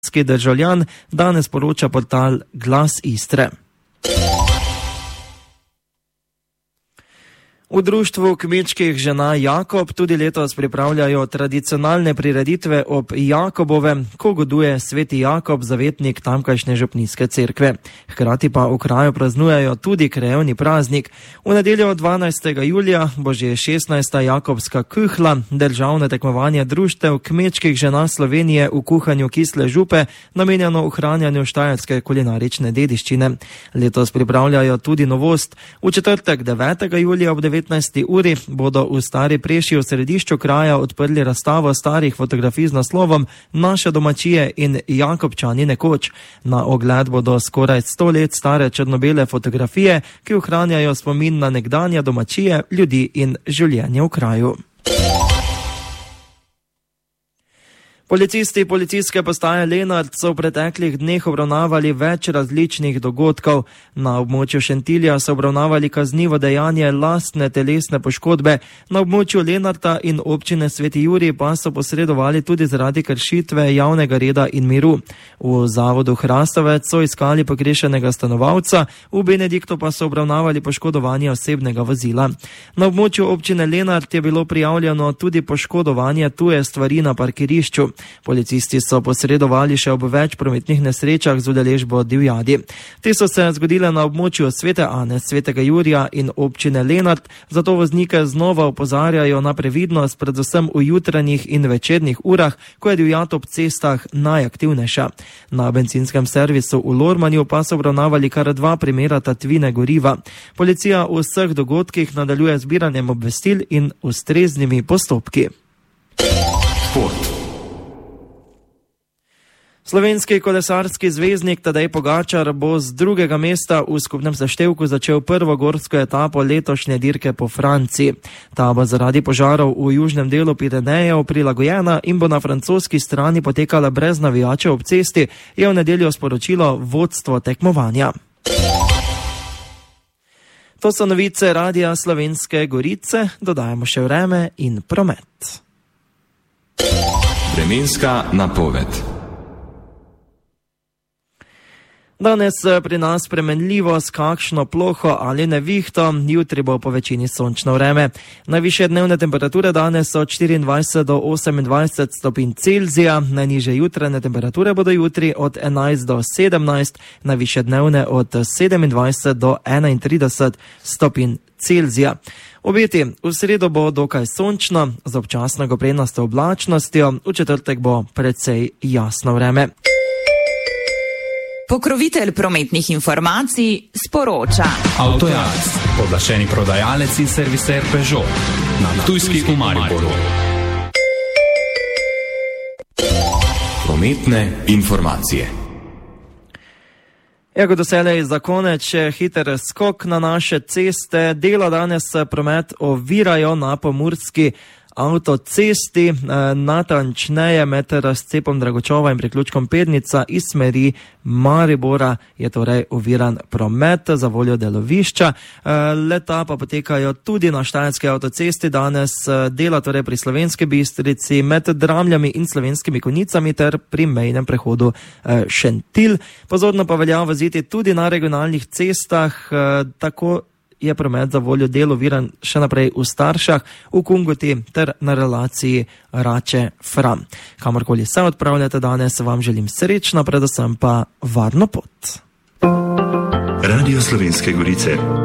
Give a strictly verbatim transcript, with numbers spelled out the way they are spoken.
državljan, danes poroča portal Glas Istre. V društvu kmečkih žena Jakob tudi letos pripravljajo tradicionalne prireditve ob Jakobovem, ko goduje sveti Jakob, zavetnik tamkajšnje župnijske cerkve. Hkrati pa v kraju praznujejo tudi krajevni praznik. V nedeljo dvanajstega julija bo že šestnajsta Jakobska kuhla, državno tekmovanje društev kmečkih žena Slovenije v kuhanju kisle župe, namenjeno ohranjanju štajerske kulinarične dediščine. Letos pripravljajo tudi novost. V četrtek devetega julija ob devetnajsti uri bodo v Stari Preši v središču kraja odprli razstavo starih fotografij z naslovom Naše domačije in Jakobčani nekoč. Na ogled bodo skoraj sto let stare črno-bele fotografije, ki ohranjajo spomin na nekdanje domačije, ljudi in življenje v kraju. Policisti policijske postaje Lenart so v preteklih dneh obravnavali več različnih dogodkov. Na območju Šentilja so obravnavali kaznivo dejanje lastne telesne poškodbe, na območju Lenarta in občine Sveti Jurij pa so posredovali tudi zaradi kršitve javnega reda in miru. V zavodu Hrastovec so iskali pogrešenega stanovalca, v Benediktu pa so obravnavali poškodovanje osebnega vozila. Na območju občine Lenart je bilo prijavljeno tudi poškodovanje tuje stvari na parkirišču. Policisti so posredovali še ob več prometnih nesrečah z udeležbo divjadi. Te so se zgodile na območju Svete Ane, Svetega Jurija in občine Lenart, zato voznike znova opozarjajo na previdnost, predvsem v jutranjih in večernih urah, ko je divjad ob cestah najaktivnejša. Na bencinskem servisu v Lormanju pa so obravnavali kar dva primera tatvine goriva. Policija v vseh dogodkih nadaljuje zbiranjem obvestil in ustreznimi postopki. Šport. Slovenski kolesarski zvezdnik Tadej Pogačar bo z drugega mesta v skupnem seštevku začel prvo gorsko etapo letošnje dirke po Franciji. Ta bo zaradi požarov v južnem delu Pirenejev prilagojena in bo na francoski strani potekala brez navijačev ob cesti, je v nedeljo sporočilo vodstvo tekmovanja. To so novice Radia Slovenske Gorice, dodajamo še vreme in promet. Vremenska napoved. Danes pri nas spremenljivo s kakšno ploho ali nevihto, jutri bo po večini sončno vreme. Najvišje dnevne temperature danes so od štiriindvajset do osemindvajset stopinj Celzija, najnižje jutranje temperature bodo jutri od enajst do sedemnajst, najvišje dnevne od sedemindvajset do enaintrideset stopinj Celzija. Obeti, v sredo bo dokaj sončno, z občasno goprenasto oblačnostjo, v četrtek bo precej jasno vreme. Pokrovitelj prometnih informacij sporoča. Avtojaz, pooblaščeni prodajalec in serviser Peugeot na Ptujski v Mariboru. Prometne informacije. Ja, kot doselej za konec še hiter skok na naše ceste. Dela danes promet ovirajo na pomurski avtocesti, natančneje med razcepom Dragočova in priključkom Pednica iz smeri Maribora je torej oviran promet za voljo delovišča. Leta pa potekajo tudi na štajerski avtocesti danes, dela torej pri Slovenski Bistrici med Dramljami in Slovenskimi Konjicami ter pri mejnem prehodu Šentilj. Pozorno pa velja voziti tudi na regionalnih cestah, tako je promet za voljo del oviran še naprej v Staršah, v Kungoti ter na relaciji Rače-Fram. Kamorkoli se odpravljate danes, vam želim srečno, predvsem pa varno pot. Radio Slovenske Gorice.